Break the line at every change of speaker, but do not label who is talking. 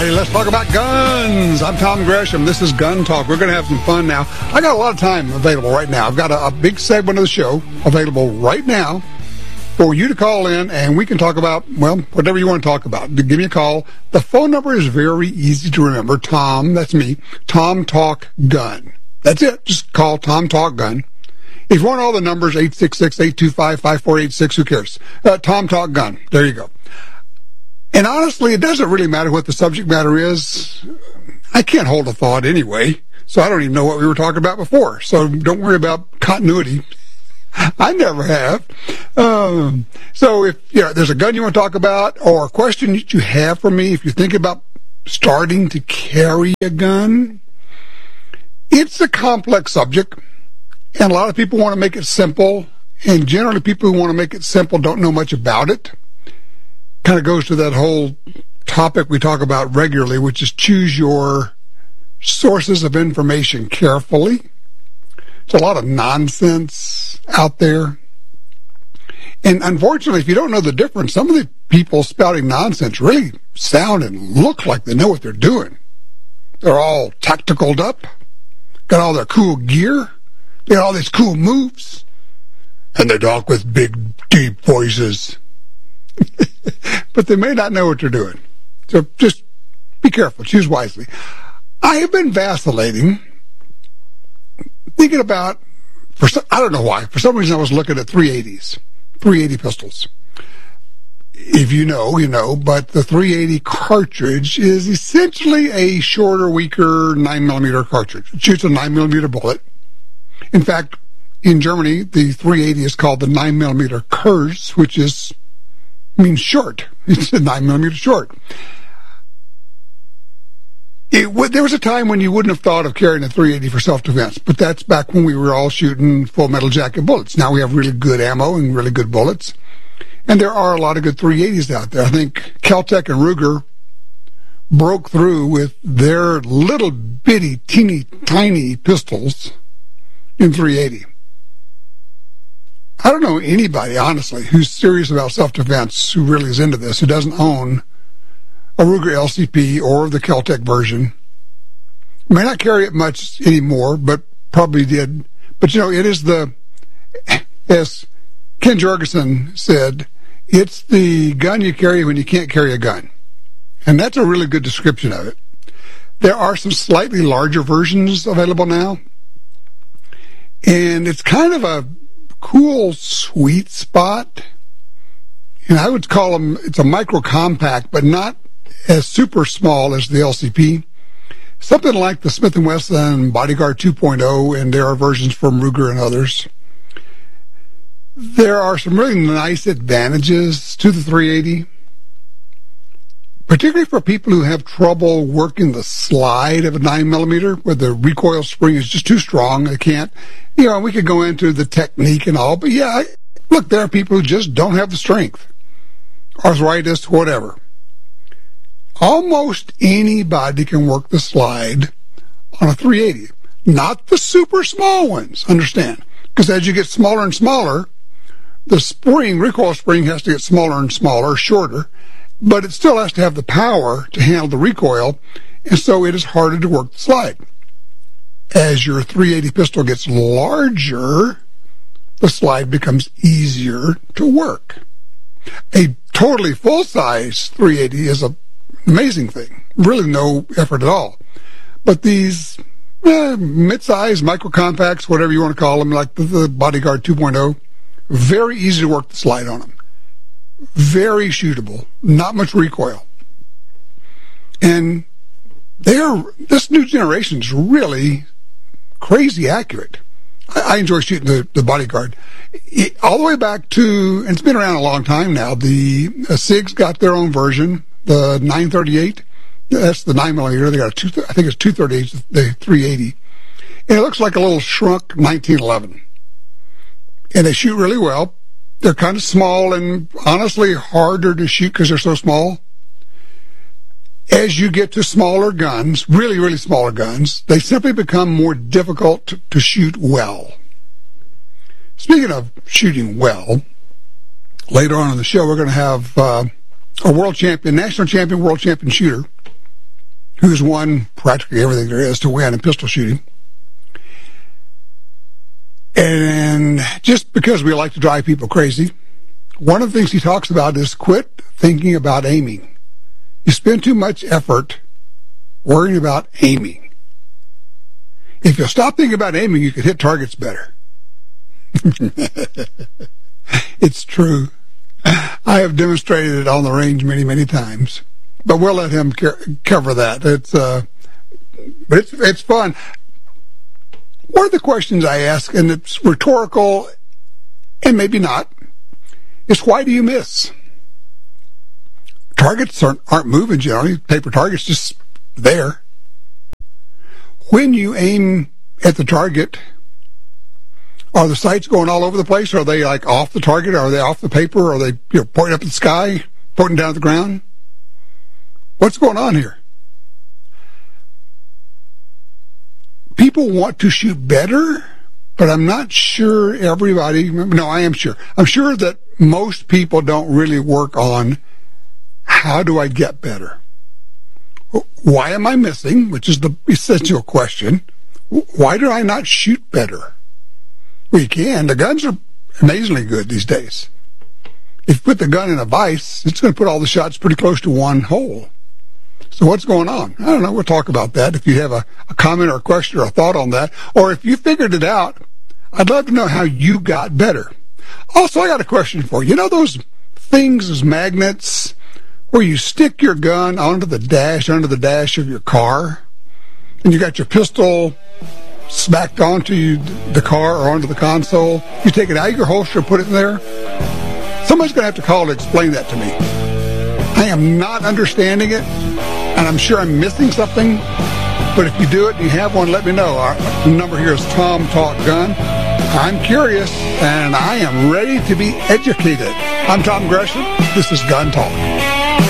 righty, let's talk about guns. I'm Tom Gresham. This is Gun Talk. We're going to have some fun now. I got a lot of time available right now. I've got a big segment of the show available right now for you to call in, and we can talk about, well, whatever you want to talk about. Give me a call. The phone number is very easy to remember. Tom, that's me, Tom Talk Gun. That's it. Just call Tom Talk Gun. If you want all the numbers, 866-825-5486, who cares? Tom Talk Gun. There you go. And honestly, it doesn't really matter what the subject matter is. I can't hold a thought anyway, so I don't even know what we were talking about before. So don't worry about continuity. I never have. So if there's a gun you want to talk about or a question that you have for me, if you think about starting to carry a gun, it's a complex subject, and a lot of people want to make it simple, and generally people who want to make it simple don't know much about it. Kind of goes to that whole topic we talk about regularly, which is choose your sources of information carefully. There's a lot of nonsense out there. And unfortunately, if you don't know the difference, some of the people spouting nonsense really sound and look like they know what they're doing. They're all tacticaled up, got all their cool gear, they got all these cool moves, and they talk with big, deep voices. But they may not know what they're doing. So just be careful. Choose wisely. I have been vacillating, thinking about, I don't know why. For some reason, I was looking at 380s, 380 pistols. If you know, you know, but the 380 cartridge is essentially a shorter, weaker 9mm cartridge. It shoots a 9mm bullet. In fact, in Germany, the 380 is called the 9mm Kurz, which means short. It's a 9mm short. There was a time when you wouldn't have thought of carrying a 380 for self-defense, but that's back when we were all shooting full metal jacket bullets. Now we have really good ammo and really good bullets, and there are a lot of good 380s out there. I think Kel-Tec and Ruger broke through with their little bitty, teeny, tiny pistols in 380. I don't know anybody, honestly, who's serious about self-defense, who really is into this, who doesn't own a Ruger LCP or the Kel-Tec version. May not carry it much anymore, but probably did. But, it is as Ken Jorgensen said, it's the gun you carry when you can't carry a gun. And that's a really good description of it. There are some slightly larger versions available now. And it's kind of a cool sweet spot, and I would call them, it's a micro compact, but not as super small as the LCP. Something like the Smith & Wesson Bodyguard 2.0, and there are versions from Ruger and others. There are some really nice advantages to the 380, particularly for people who have trouble working the slide of a 9mm, where the recoil spring is just too strong. They can't. We could go into the technique and all, but look, there are people who just don't have the strength, arthritis, whatever. Almost anybody can work the slide on a 380, not the super small ones, understand? Because as you get smaller and smaller, the recoil spring has to get smaller and smaller, shorter, but it still has to have the power to handle the recoil, and so it is harder to work the slide. As your 380 pistol gets larger, the slide becomes easier to work. A totally full-size 380 is an amazing thing. Really no effort at all. But these mid-size, micro-compacts, whatever you want to call them, like the Bodyguard 2.0, very easy to work the slide on them. Very shootable. Not much recoil. And this new generation is really crazy accurate. I enjoy shooting the Bodyguard. All the way back to, and it's been around a long time now, the SIG's got their own version, the 938. That's the 9mm. They got I think it's 238, the 380. And it looks like a little shrunk 1911. And they shoot really well. They're kind of small and honestly harder to shoot because they're so small. As you get to smaller guns, really, really smaller guns, they simply become more difficult to shoot well. Speaking of shooting well, later on in the show, we're going to have a world champion, national champion, world champion shooter who's won practically everything there is to win in pistol shooting. And just because we like to drive people crazy, one of the things he talks about is quit thinking about aiming. You spend too much effort worrying about aiming. If you stop thinking about aiming, you could hit targets better. It's true. I have demonstrated it on the range many, many times. But we'll let him cover that. It's fun. One of the questions I ask, and it's rhetorical and maybe not, is why do you miss? Targets aren't moving generally. Paper targets just there. When you aim at the target, are the sights going all over the place? Are they like off the target? Are they off the paper? Are they pointing up at the sky, pointing down at the ground? What's going on here? People want to shoot better, but I'm not sure everybody... No, I am sure. I'm sure that most people don't really work on how do I get better? Why am I missing? Which is the essential question. Why do I not shoot better? Well, you can. The guns are amazingly good these days. If you put the gun in a vise, it's going to put all the shots pretty close to one hole. So what's going on? I don't know. We'll talk about that. If you have a comment or a question or a thought on that, or if you figured it out, I'd love to know how you got better. Also, I got a question for you. You know those things as magnets where you stick your gun under the dash of your car, and you got your pistol smacked onto the car or onto the console? You take it out of your holster and put it in there? Somebody's going to have to call to explain that to me. I am not understanding it, and I'm sure I'm missing something. But if you do it and you have one, let me know. Our number here is Tom Talk Gun. I'm curious, and I am ready to be educated. I'm Tom Gresham. This is Gun Talk.